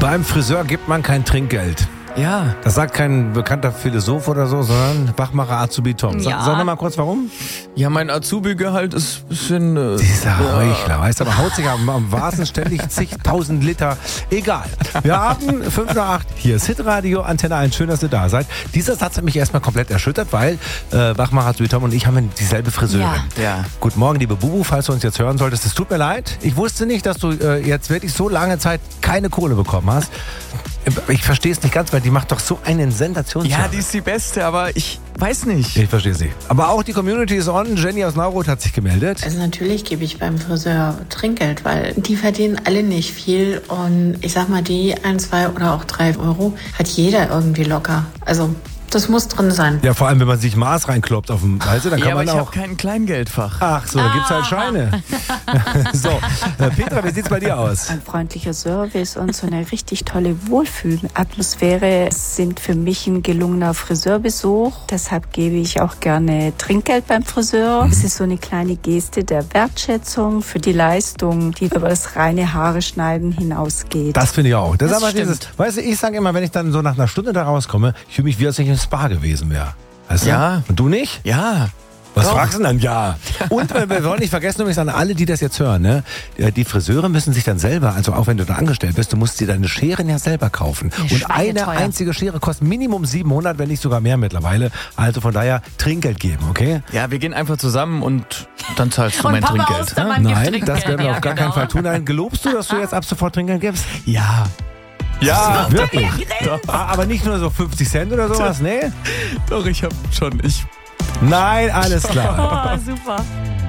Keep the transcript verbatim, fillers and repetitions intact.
Beim Friseur gibt man kein Trinkgeld. Ja. Das sagt kein bekannter Philosoph oder so, sondern Wachmacher Azubi Tom. Sa- Ja. Sag noch mal kurz, warum? Ja, mein Azubi-Gehalt ist ein bisschen... Äh, Dieser Heuchler, weißt du, aber haut sich am, am Vasen ständig zigtausend Liter. Egal. Wir haben fünf nach acht. Hier ist Hitradio, Antenne eins. Schön, dass ihr da seid. Dieser Satz hat mich erstmal komplett erschüttert, weil äh, Wachmacher Azubi Tom und ich haben dieselbe Friseurin. Ja. Ja. Guten Morgen, liebe Bubu, falls du uns jetzt hören solltest. Es tut mir leid. Ich wusste nicht, dass du äh, jetzt wirklich so lange Zeit keine Kohle bekommen hast. Ich verstehe es nicht ganz, weil die macht doch so einen Sensationsjob. Ja, die ist die Beste, aber ich weiß nicht. Ich verstehe sie. Aber auch die Community ist on. Jenny aus Naurot hat sich gemeldet. Also natürlich gebe ich beim Friseur Trinkgeld, weil die verdienen alle nicht viel. Und ich sag mal, die ein, zwei oder auch drei Euro hat jeder irgendwie locker. Also das muss drin sein. Ja, vor allem, wenn man sich Maß reinkloppt auf dem, weißt du, dann kann Ja, aber man ich auch... habe kein Kleingeldfach. Ach so, da gibt's halt Scheine. So, äh, Petra, wie sieht's bei dir aus? Ein freundlicher Service und so eine richtig tolle Wohlfühlatmosphäre sind für mich ein gelungener Friseurbesuch. Deshalb gebe ich auch gerne Trinkgeld beim Friseur. Es ist so eine kleine Geste der Wertschätzung für die Leistung, die über das reine Haare schneiden hinausgeht. Das finde ich auch. Das, Das ist aber stimmt. dieses, weißt du, ich sage immer, wenn ich dann so nach einer Stunde da rauskomme, ich fühle mich wie als ich im Spa gewesen wäre. Weißt du? Ja. Und du nicht? Ja. Was Doch. fragst du denn dann? Ja. Und äh, wir wollen nicht vergessen, übrigens an alle, die das jetzt hören, ne? Die die Friseure müssen sich dann selber, also auch wenn du da angestellt bist, du musst dir deine Scheren ja selber kaufen. Und eine schweineteuer. einzige Schere kostet Minimum siebenhundert, wenn nicht sogar mehr mittlerweile. Also von daher Trinkgeld geben, okay? Ja, wir gehen einfach zusammen und dann zahlst du Und mein Papa Trinkgeld. Ostermann gibt Nein, Trinkgeld. das werden wir Ja, auf gar genau. keinen Fall tun. Nein, gelobst du, dass du jetzt ab sofort Trinkgeld gibst? Ja. Ja, Wirklich? Ah, aber nicht nur so fünfzig Cent oder sowas, nee? doch, ich hab schon. Ich Nein, alles klar. Oh, super.